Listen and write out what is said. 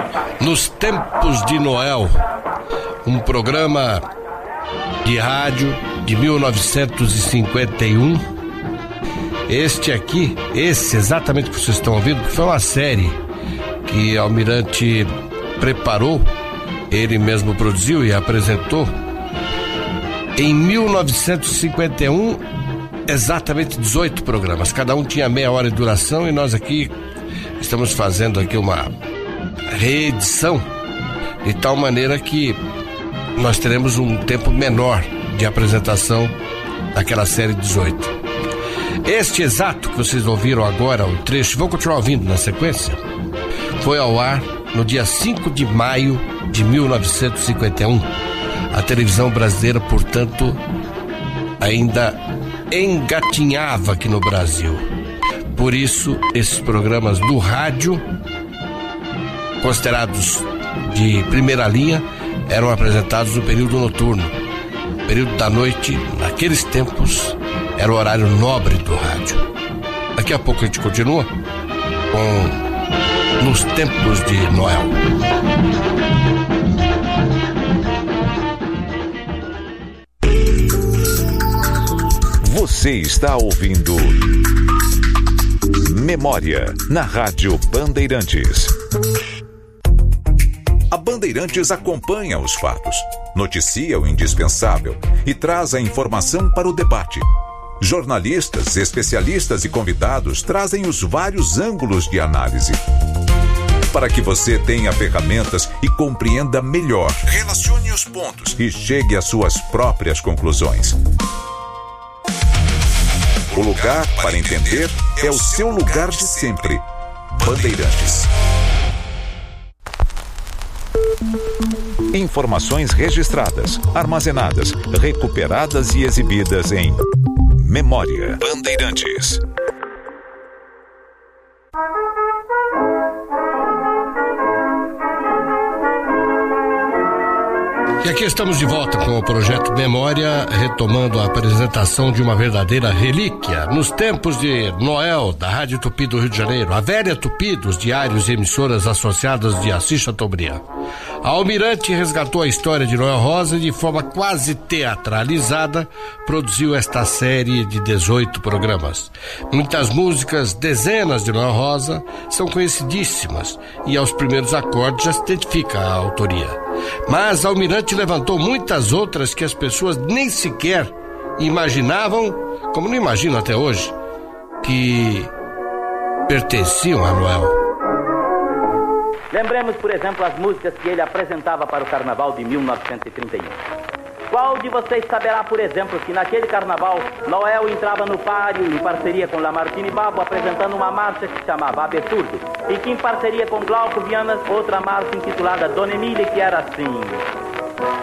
Nos Tempos de Noel, um programa de rádio de 1951. Esse exatamente que vocês estão ouvindo, foi uma série que Almirante preparou, ele mesmo produziu e apresentou em 1951, exatamente 18 programas, cada um tinha meia hora de duração, e nós aqui estamos fazendo aqui uma reedição de tal maneira que nós teremos um tempo menor de apresentação daquela série 18. Este exato que vocês ouviram agora, o trecho, vão continuar ouvindo na sequência, foi ao ar no dia 5 de maio de 1951. A televisão brasileira, portanto, ainda engatinhava aqui no Brasil. Por isso, esses programas do rádio, considerados de primeira linha, eram apresentados no período noturno. O período da noite, naqueles tempos, era o horário nobre do rádio. Daqui a pouco a gente continua com Nos Tempos de Noel. Você está ouvindo Memória na Rádio Bandeirantes. A Bandeirantes acompanha os fatos, noticia o indispensável e traz a informação para o debate. Jornalistas, especialistas e convidados trazem os vários ângulos de análise, para que você tenha ferramentas e compreenda melhor, relacione os pontos e chegue às suas próprias conclusões. O lugar para entender é o seu lugar de sempre. Bandeirantes. Informações registradas, armazenadas, recuperadas e exibidas em Memória Bandeirantes. E aqui estamos de volta com o projeto Memória, retomando a apresentação de uma verdadeira relíquia nos tempos de Noel, da Rádio Tupi do Rio de Janeiro, a velha Tupi dos diários e emissoras associadas de Assis Chateaubriand. A Almirante resgatou a história de Noel Rosa e, de forma quase teatralizada, produziu esta série de 18 programas. Muitas músicas, dezenas de Noel Rosa, são conhecidíssimas e aos primeiros acordes já se identifica a autoria. Mas a Almirante levantou muitas outras que as pessoas nem sequer imaginavam, como não imaginam até hoje, que pertenciam a Noel. Lembremos, por exemplo, as músicas que ele apresentava para o Carnaval de 1931. Qual de vocês saberá, por exemplo, que naquele Carnaval, Noel entrava no páreo em parceria com Lamartine Babo, apresentando uma marcha que se chamava Absurdo, e que em parceria com Glauco Viana, outra marcha intitulada Dona Emília, que era assim...